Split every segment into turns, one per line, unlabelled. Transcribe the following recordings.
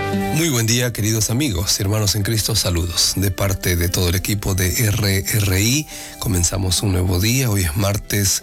Muy buen día, queridos amigos y hermanos en Cristo, saludos. De parte de todo el equipo de RRI, comenzamos un nuevo día. Hoy es martes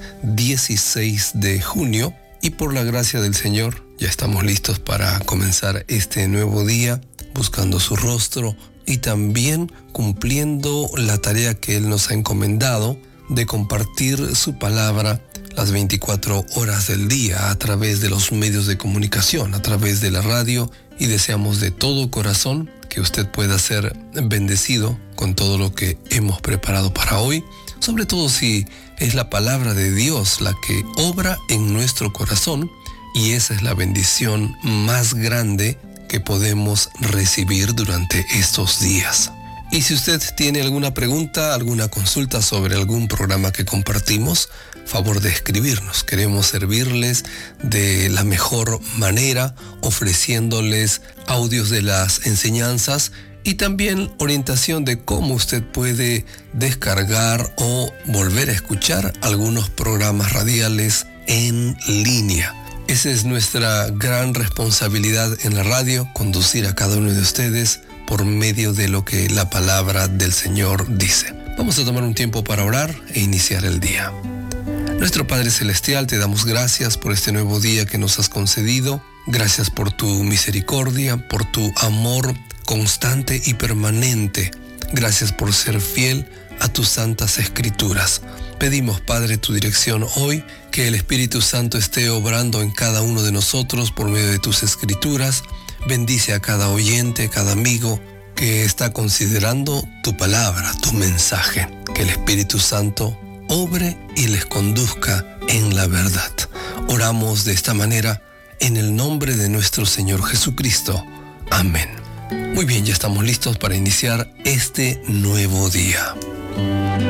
16 de junio y por la gracia del Señor ya estamos listos para comenzar este nuevo día, buscando su rostro y también cumpliendo la tarea que Él nos ha encomendado de compartir su palabra las 24 horas del día a través de los medios de comunicación, a través de la radio, y deseamos de todo corazón que usted pueda ser bendecido con todo lo que hemos preparado para hoy, sobre todo si es la palabra de Dios la que obra en nuestro corazón, y esa es la bendición más grande que podemos recibir durante estos días. Y si usted tiene alguna pregunta, alguna consulta sobre algún programa que compartimos, favor de escribirnos. Queremos servirles de la mejor manera, ofreciéndoles audios de las enseñanzas y también orientación de cómo usted puede descargar o volver a escuchar algunos programas radiales en línea. Esa es nuestra gran responsabilidad en la radio, conducir a cada uno de ustedes por medio de lo que la palabra del Señor dice. Vamos a tomar un tiempo para orar e iniciar el día. Nuestro Padre Celestial, te damos gracias por este nuevo día que nos has concedido. Gracias por tu misericordia, por tu amor constante y permanente. Gracias por ser fiel a tus santas escrituras. Pedimos, Padre, tu dirección hoy, que el Espíritu Santo esté obrando en cada uno de nosotros por medio de tus escrituras. Bendice a cada oyente, cada amigo que está considerando tu palabra, tu mensaje. Que el Espíritu Santo obre y les conduzca en la verdad. Oramos de esta manera en el nombre de nuestro Señor Jesucristo. Amén. Muy bien, ya estamos listos para iniciar este nuevo día.